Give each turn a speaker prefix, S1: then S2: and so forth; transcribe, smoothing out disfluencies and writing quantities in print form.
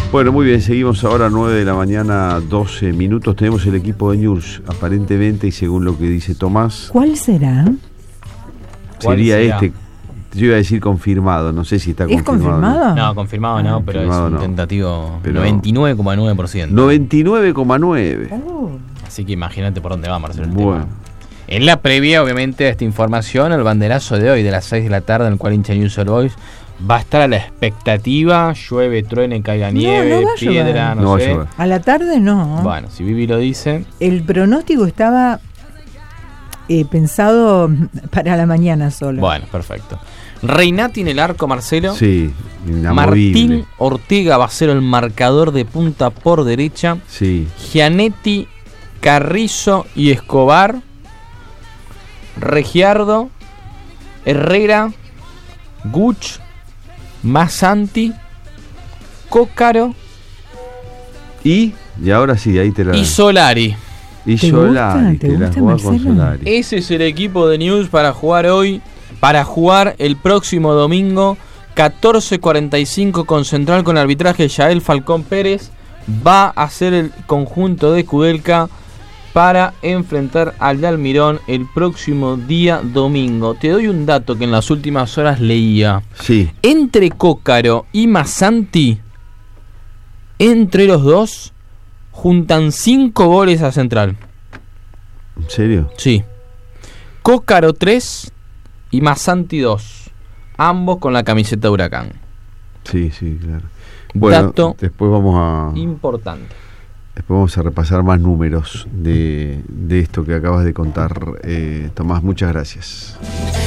S1: Bueno, muy bien, seguimos ahora 9 de la mañana, 12 minutos. Tenemos el equipo de News, aparentemente, y según lo que dice Tomás.
S2: ¿Cuál será?
S1: Sería este. Yo iba a decir confirmado, no sé si está confirmado.
S2: ¿Es confirmado?
S3: No, confirmado no, pero
S1: confirmado
S3: es un
S1: no.
S3: tentativo
S1: Pero
S3: 99,9%.
S1: 99,9.
S3: Así que imagínate por dónde va, Marcelo, el
S1: Bueno.
S3: tema. En la previa, obviamente, a esta información, el banderazo de hoy, de las 6 de la tarde, en el cual hincha News All Boys va a estar a la expectativa. Llueve, truene, caiga nieve,
S2: no va a
S3: piedra,
S1: No
S3: no
S1: va a
S3: sé.
S1: llover.
S2: A la tarde no.
S3: Bueno, si Vivi lo dice.
S2: El pronóstico estaba pensado para la mañana solo.
S3: Bueno, perfecto. Reinati en el arco, Marcelo.
S1: Sí, inamovible.
S3: Martín Ortega va a ser el marcador de punta por derecha.
S1: Sí.
S3: Gianetti, Carrizo y Escobar. Regiardo, Herrera, Guch, Masanti, Cócaro
S1: Y ahora sí, ahí te la...
S3: y Solari.
S1: Y
S2: ¿Te
S1: Solari,
S2: gusta?
S1: te
S2: ¿Te
S1: la
S2: gusta,
S1: jugás con
S2: Marcelo?
S1: Solari.
S3: Ese es el equipo de News para jugar hoy, para jugar el próximo domingo, 14:45 con Central, con arbitraje Yael Falcón Pérez. Va a ser el conjunto de Kudelka para enfrentar al de Almirón el próximo día domingo. Te doy un dato que en las últimas horas leía.
S1: Sí.
S3: Entre Cócaro y Masanti, entre los dos, juntan 5 goles a Central.
S1: ¿En serio?
S3: Sí. Cócaro 3 y Masanti 2. Ambos con la camiseta de Huracán.
S1: Sí, claro. Bueno,
S3: Dato
S1: después vamos
S3: importante.
S1: a repasar más números de esto que acabas de contar, Tomás. Muchas gracias.